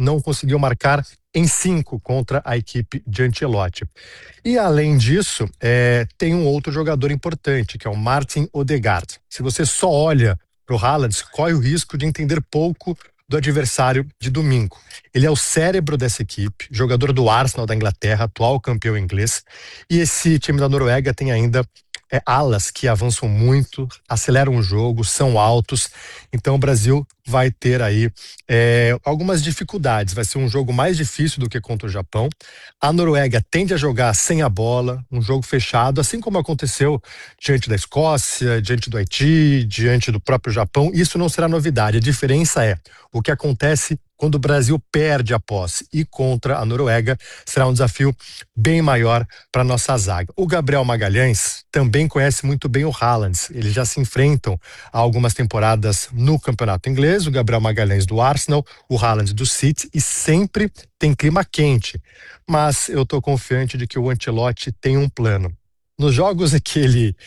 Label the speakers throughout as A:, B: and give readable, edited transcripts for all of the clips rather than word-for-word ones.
A: não conseguiu marcar em 5 contra a equipe de Ancelotti. E além disso, tem um outro jogador importante, que é o Martin Odegaard. Se você só olha para o Haaland, corre o risco de entender pouco do adversário de domingo. Ele é o cérebro dessa equipe, jogador do Arsenal da Inglaterra, atual campeão inglês, e esse time da Noruega tem ainda alas que avançam muito, aceleram o jogo, são altos, então o Brasil vai ter aí algumas dificuldades, vai ser um jogo mais difícil do que contra o Japão. A Noruega tende a jogar sem a bola, um jogo fechado, assim como aconteceu diante da Escócia, diante do Haiti, diante do próprio Japão. Isso não será novidade, a diferença é o que acontece quando o Brasil perde a posse, e contra a Noruega será um desafio bem maior para nossa zaga. O Gabriel Magalhães também conhece muito bem o Haaland, eles já se enfrentam há algumas temporadas no campeonato inglês, o Gabriel Magalhães do Arsenal, o Haaland do City, e sempre tem clima quente, mas eu estou confiante de que o Ancelotti tem um plano. Nos jogos em que ele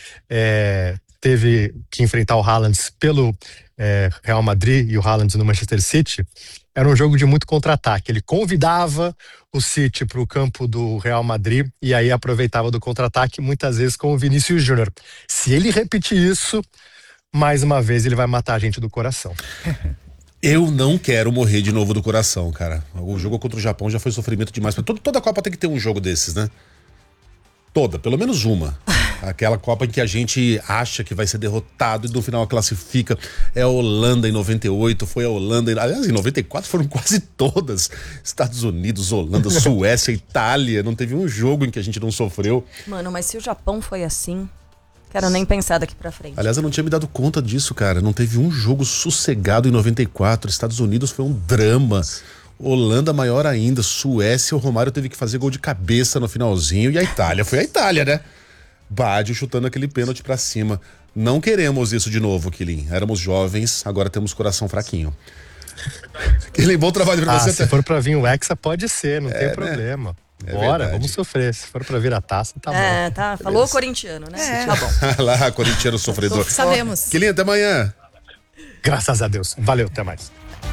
A: teve que enfrentar o Haaland pelo Real Madrid e o Haaland no Manchester City, era um jogo de muito contra-ataque. Ele convidava o City para o campo do Real Madrid e aí aproveitava do contra-ataque, muitas vezes com o Vinícius Júnior. Se ele repetir isso, mais uma vez ele vai matar a gente do coração.
B: Eu não quero morrer de novo do coração, cara. O jogo contra o Japão já foi sofrimento demais. Toda Copa tem que ter um jogo desses, né? Toda, pelo menos uma. Aquela Copa em que a gente acha que vai ser derrotado e no final classifica. É a Holanda em 98, foi a Holanda, aliás, em 94 foram quase todas. Estados Unidos, Holanda, Suécia, Itália, não teve um jogo em que a gente não sofreu.
C: Mano, mas se o Japão foi assim, quero nem pensar daqui pra frente.
B: Aliás, eu não tinha me dado conta disso, cara. Não teve um jogo sossegado em 94. Estados Unidos foi um drama. Holanda maior ainda, Suécia, o Romário teve que fazer gol de cabeça no finalzinho, e a Itália foi a Itália, né? Baggio chutando aquele pênalti pra cima. Não queremos isso de novo, Quilin. Éramos jovens, agora temos coração fraquinho. Quilin, bom trabalho pra você.
A: Se for pra vir o Hexa, pode ser, não tem problema. Bora, verdade. Vamos sofrer. Se for pra vir a taça, tá bom.
C: Tá. Falou corintiano, né? Tá bom.
B: Lá, corintiano sofredor.
C: Sabemos.
B: Quilin, até amanhã.
A: Graças a Deus. Valeu, até mais.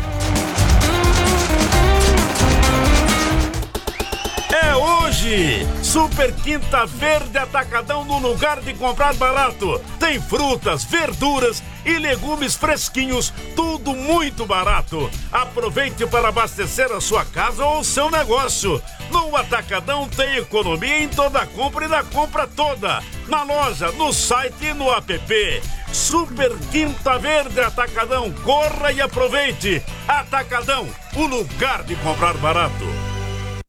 D: Hoje, Super Quinta Verde Atacadão, no lugar de comprar barato. Tem frutas, verduras e legumes fresquinhos, tudo muito barato. Aproveite para abastecer a sua casa ou o seu negócio. No Atacadão tem economia em toda a compra e na compra toda. Na loja, no site e no app. Super Quinta Verde Atacadão, corra e aproveite. Atacadão, o lugar de comprar barato.